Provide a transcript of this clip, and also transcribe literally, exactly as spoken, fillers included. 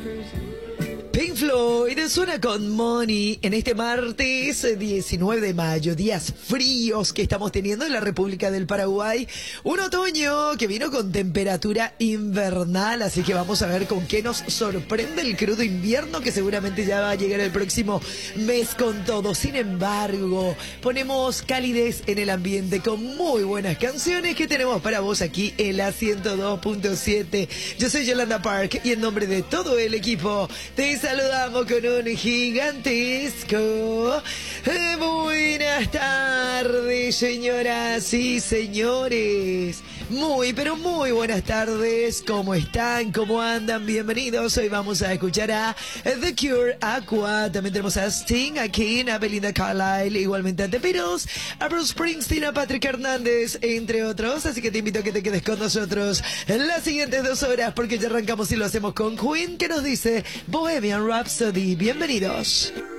Pink Floyd suena con Money en este martes diecinueve de mayo, días fríos que estamos teniendo en la República del Paraguay, un otoño que vino con temperatura invernal, así que vamos a ver con qué nos sorprende el crudo invierno que seguramente ya va a llegar el próximo mes con todo. Sin embargo, ponemos calidez en el ambiente con muy buenas canciones que tenemos para vos aquí en la ciento dos punto siete. Yo soy Yolanda Park y en nombre de todo el equipo te saludamos con un gigantesco eh, buenas tardes, señoras y señores. Muy, pero muy buenas tardes. ¿Cómo están? ¿Cómo andan? Bienvenidos. Hoy vamos a escuchar a The Cure, Aqua. También tenemos a Sting, a King, a Belinda Carlisle, igualmente a The Beatles, a Bruce Springsteen, a Patrick Hernández, entre otros. Así que te invito a que te quedes con nosotros en las siguientes dos horas, porque ya arrancamos y lo hacemos con Queen, que nos dice Bohemian Rhapsody. Bienvenidos.